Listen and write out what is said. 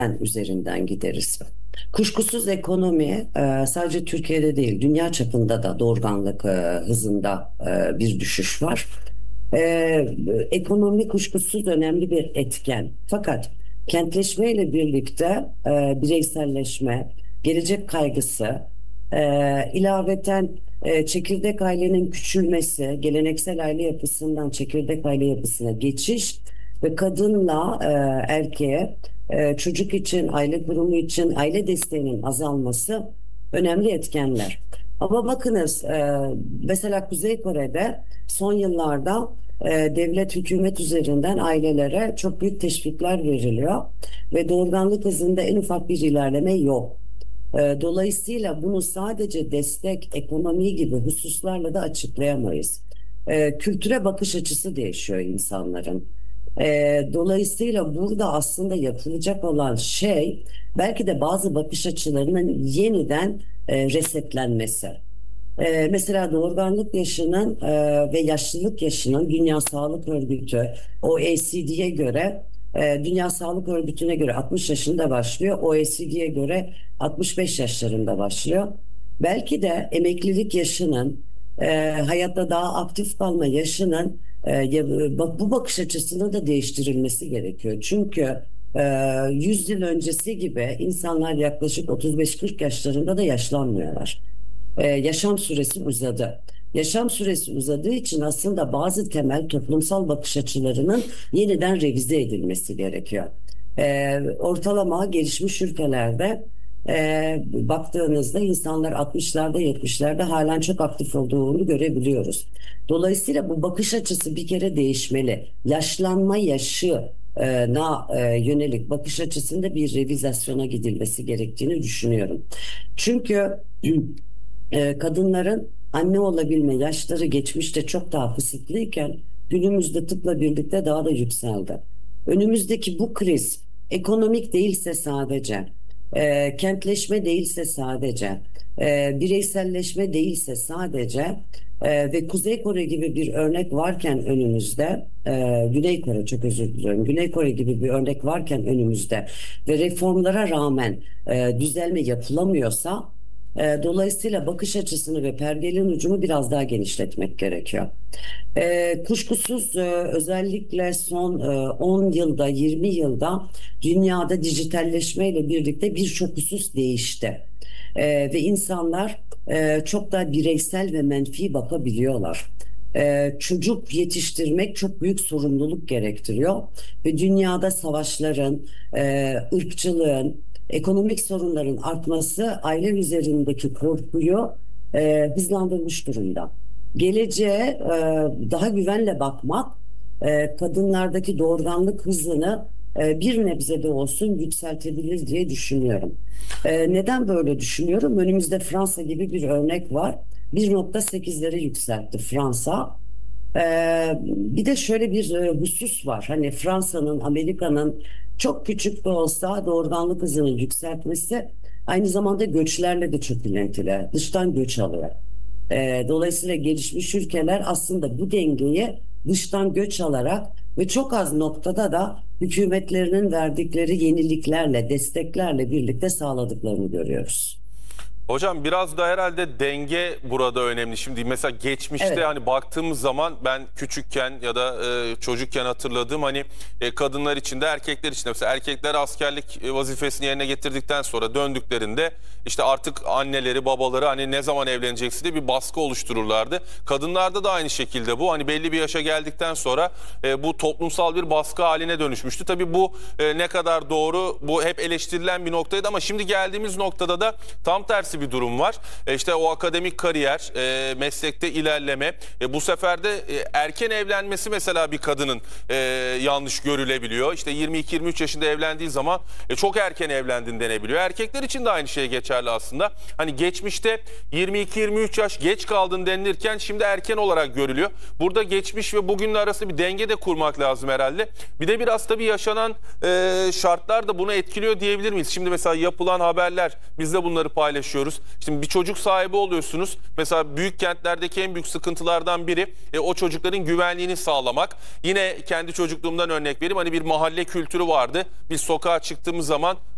üzerinden gideriz. Kuşkusuz ekonomi sadece Türkiye'de değil, dünya çapında da doğurganlık hızında bir düşüş var. E, Ekonomi kuşkusuz önemli bir etken. Fakat kentleşmeyle birlikte bireyselleşme, gelecek kaygısı, ilaveten çekirdek ailenin küçülmesi, geleneksel aile yapısından çekirdek aile yapısına geçiş ve kadınla erkeğe çocuk için, aile kurumu için aile desteğinin azalması önemli etkenler. Ama bakınız mesela Kuzey Kore'de son yıllarda devlet hükümet üzerinden ailelere çok büyük teşvikler veriliyor ve doğurganlık hızında en ufak bir ilerleme yok. Dolayısıyla bunu sadece destek, ekonomi gibi hususlarla da açıklayamayız. Kültüre bakış açısı değişiyor insanların. Dolayısıyla burada aslında yapılacak olan şey belki de bazı bakış açılarının yeniden resetlenmesi. Mesela doğurganlık yaşının ve yaşlılık yaşının Dünya Sağlık Örgütü, OECD'ye göre, Dünya Sağlık Örgütü'ne göre 60 yaşında başlıyor, OECD'ye göre 65 yaşlarında başlıyor. Belki de emeklilik yaşının, hayatta daha aktif kalma yaşının bu bakış açısının da değiştirilmesi gerekiyor. Çünkü 100 yıl öncesi gibi insanlar yaklaşık 35-40 yaşlarında da yaşlanmıyorlar. Yaşam süresi uzadı. Yaşam süresi uzadığı için aslında bazı temel toplumsal bakış açılarının yeniden revize edilmesi gerekiyor. Ortalama gelişmiş ülkelerde baktığınızda insanlar 60'larda 70'lerde halen çok aktif olduğunu görebiliyoruz. Dolayısıyla bu bakış açısı bir kere değişmeli. Yaşlanma yaşı na yönelik bakış açısında bir revizasyona gidilmesi gerektiğini düşünüyorum. Çünkü kadınların anne olabilme yaşları geçmişte çok daha kısıtlıyken günümüzde tıpla birlikte daha da yükseldi. Önümüzdeki bu kriz ekonomik değilse sadece, kentleşme değilse sadece, bireyselleşme değilse sadece ve Kuzey Kore gibi bir örnek varken önümüzde, Güney Kore çok özür diliyorum, Güney Kore gibi bir örnek varken önümüzde ve reformlara rağmen düzelme yapılamıyorsa, dolayısıyla bakış açısını ve pergelin ucunu biraz daha genişletmek gerekiyor. Kuşkusuz özellikle son 10 yılda, 20 yılda dünyada dijitalleşmeyle birlikte birçok husus değişti. Ve insanlar çok daha bireysel ve menfi bakabiliyorlar. Çocuk yetiştirmek çok büyük sorumluluk gerektiriyor ve dünyada savaşların, ırkçılığın, ekonomik sorunların artması aile üzerindeki korkuyu hızlandırmış durumda. Geleceğe daha güvenle bakmak, kadınlardaki doğurganlık hızını bir nebze de olsun yükseltebilir diye düşünüyorum. Neden böyle düşünüyorum? Önümüzde Fransa gibi bir örnek var. 1,8'lere yükseltti Fransa. Bir de şöyle bir husus var. Hani Fransa'nın, Amerika'nın çok küçük de olsa doğurganlık hızını yükseltmesi aynı zamanda göçlerle de çok ilintili. Dıştan göç alıyor. Dolayısıyla gelişmiş ülkeler aslında bu dengeyi dıştan göç alarak ve çok az noktada da hükümetlerinin verdikleri yeniliklerle, desteklerle birlikte sağladıklarını görüyoruz. Hocam biraz da herhalde denge burada önemli. Şimdi mesela geçmişte Evet, hani baktığımız zaman ben küçükken ya da çocukken hatırladığım hani kadınlar için de erkekler için de mesela erkekler askerlik vazifesini yerine getirdikten sonra döndüklerinde işte artık anneleri babaları hani ne zaman evleneceksin diye bir baskı oluştururlardı. Kadınlarda da aynı şekilde bu hani belli bir yaşa geldikten sonra bu toplumsal bir baskı haline dönüşmüştü. Tabii bu ne kadar doğru, bu hep eleştirilen bir noktaydı ama şimdi geldiğimiz noktada da tam tersi bir durum var. İşte o akademik kariyer, meslekte ilerleme. Bu sefer de erken evlenmesi mesela bir kadının yanlış görülebiliyor. İşte 22-23 yaşında evlendiği zaman çok erken evlendin denebiliyor. Erkekler için de aynı şey geçerli aslında. Hani geçmişte 22-23 yaş geç kaldın denilirken şimdi erken olarak görülüyor. Burada geçmiş ve bugünün arasında bir denge de kurmak lazım herhalde. Bir de biraz tabii yaşanan şartlar da bunu etkiliyor diyebilir miyiz? Şimdi mesela yapılan haberler, biz de bunları paylaşıyoruz. Şimdi bir çocuk sahibi oluyorsunuz. Mesela büyük kentlerdeki en büyük sıkıntılardan biri o çocukların güvenliğini sağlamak. Yine kendi çocukluğumdan örnek vereyim. Hani bir mahalle kültürü vardı. Biz sokağa çıktığımız zaman